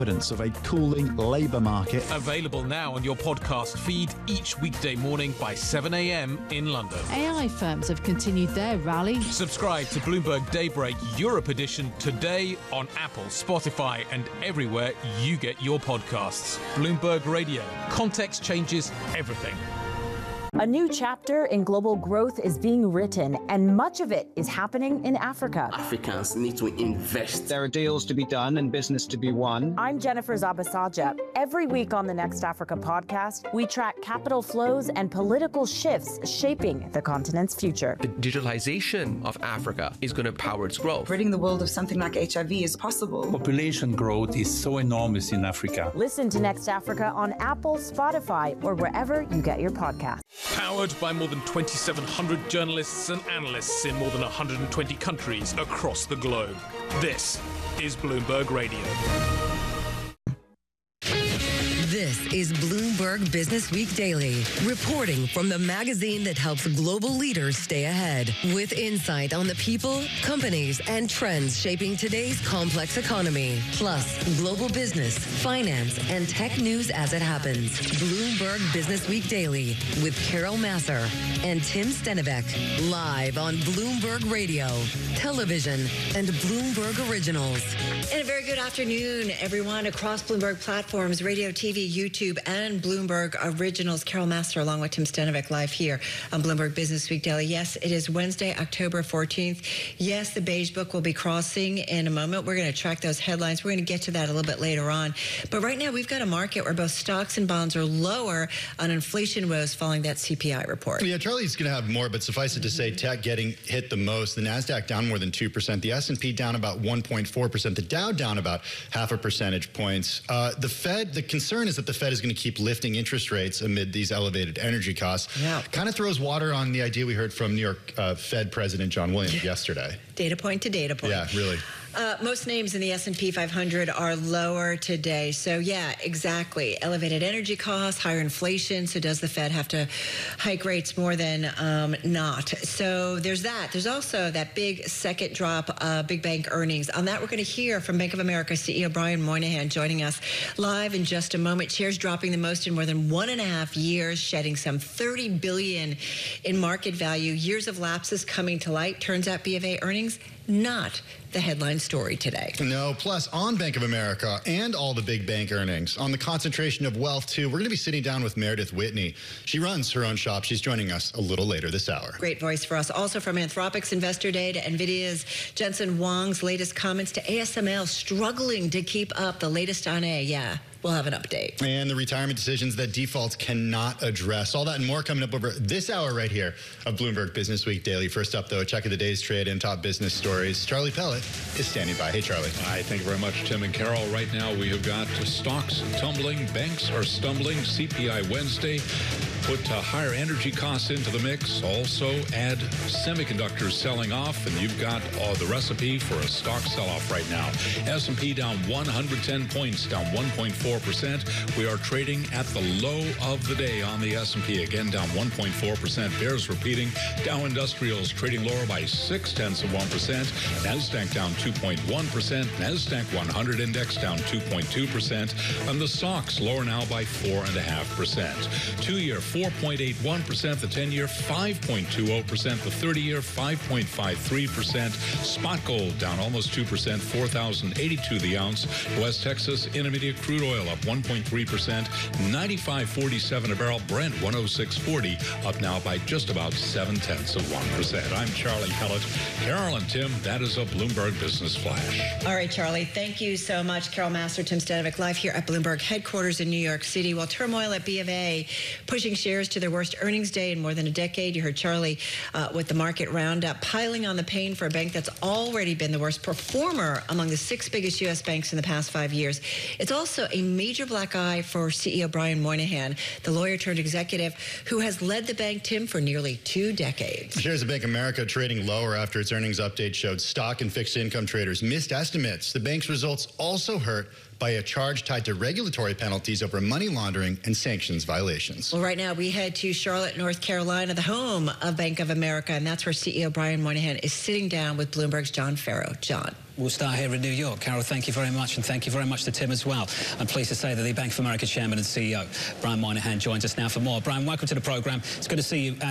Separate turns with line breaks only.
Evidence of a cooling labour market.
Available now on your podcast feed each weekday morning by 7 a.m. in London.
AI firms have continued their rally.
Subscribe to Bloomberg Daybreak Europe Edition today on Apple, Spotify, and everywhere you get your podcasts. Bloomberg Radio. Context changes everything.
A new chapter in global growth is being written, and much of it is happening in Africa.
Africans need to invest.
There are deals to be done and business to be won.
I'm Jennifer Zabasaja. Every week on the Next Africa podcast, we track capital flows and political shifts shaping the continent's future.
The digitalization of Africa is going to power its growth.
Ridding the world of something like HIV is possible.
Population growth is so enormous in Africa.
Listen to Next Africa on Apple, Spotify, or wherever you get your podcasts.
Powered by more than 2,700 journalists and analysts in more than 120 countries across the globe. This is Bloomberg Radio.
This is Bloomberg Business Week Daily, reporting from the magazine that helps global leaders stay ahead, with insight on the people, companies, and trends shaping today's complex economy, plus global business, finance, and tech news as it happens. Bloomberg Business Week Daily with Carol Massar and Tim Stenivek, live on Bloomberg Radio, television, and Bloomberg Originals.
And a very good afternoon, everyone, across Bloomberg platforms, radio, TV, YouTube, and Bloomberg Originals. Carol Massar along with Tim Stenivek live here on Bloomberg Business Week Daily. Yes, it is Wednesday, October 14th. Yes, the Beige Book will be crossing in a moment. We're going to track those headlines. We're going to get to that a little bit later on. But right now, we've got a market where both stocks and bonds are lower on inflation woes following that CPI report.
Yeah, Charlie's going to have more, but suffice it to say, tech getting hit the most. The NASDAQ down more than 2%. The S&P down about 1.4%. The Dow down about 0.5 percentage points. The Fed, the concern is that the Fed is going to keep lifting interest rates amid these elevated energy costs.
Yeah.
Kind of throws water on the idea we heard from New York Fed President John Williams yesterday.
Data point to data point.
Yeah, really.
Most names in the S&P 500 are lower today. So, yeah, exactly. Elevated energy costs, higher inflation. So does the Fed have to hike rates more than not? So there's that. There's also that big second drop of big bank earnings. On that, we're going to hear from Bank of America CEO Brian Moynihan joining us live in just a moment. Shares dropping the most in more than 1.5 years, shedding some $30 billion in market value. Years of lapses coming to light. Turns out B of A earnings, not the headline story today.
No, plus on Bank of America and all the big bank earnings, on the concentration of wealth too, we're going to be sitting down with Meredith Whitney. She runs her own shop. She's joining us a little later this hour.
Great voice for us. Also from Anthropic's Investor Day to NVIDIA's Jensen Huang's latest comments to ASML struggling to keep up. The latest on A, yeah. We'll have an update.
And the retirement decisions that defaults cannot address. All that and more coming up over this hour right here of Bloomberg Business Week Daily. First up, though, a check of the day's trade and top business stories. Charlie Pellet is standing by. Hey, Charlie.
Hi, thank you very much, Tim and Carol. Right now, we have got stocks tumbling, banks are stumbling, CPI Wednesday. Put higher energy costs into the mix. Also add semiconductors selling off, and you've got the recipe for a stock sell-off right now. S&P down 110 points, down 1.4%. We are trading at the low of the day on the S&P. Again, down 1.4%. Bears repeating. Dow Industrials trading lower by 0.6%. NASDAQ down 2.1%. NASDAQ 100 index down 2.2%. And the stocks lower now by 4.5%. 2-year 4.81%, the 10-year 5.20%, the 30-year 5.53%. Spot gold down almost 2%, $4,082 the ounce. West Texas Intermediate crude oil up 1.3%, $95.47 a barrel. Brent 106.40, up now by just about 0.7%. I'm Charlie Pellet. Carol and Tim, that is a Bloomberg Business Flash.
All right, Charlie, thank you so much. Carol Massar, Tim Stenivek, live here at Bloomberg headquarters in New York City. While turmoil at B of A pushing shares to their worst earnings day in more than a decade. You heard Charlie with the market roundup, piling on the pain for a bank that's already been the worst performer among the 6 biggest U.S. banks in the past 5 years. It's also a major black eye for CEO Brian Moynihan, the lawyer turned executive who has led the bank, Tim, for nearly 2 decades.
Shares of Bank of America trading lower after its earnings update showed stock and fixed income traders missed estimates. The bank's results also hurt by a charge tied to regulatory penalties over money laundering and sanctions violations.
Well, right now we head to Charlotte, North Carolina, the home of Bank of America, and that's where CEO Brian Moynihan is sitting down with Bloomberg's John Farrow. John.
We'll start here in New York. Carol, thank you very much, and thank you very much to Tim as well. I'm pleased to say that the Bank of America Chairman and CEO, Brian Moynihan, joins us now for more. Brian, welcome to the programme. It's good to see you.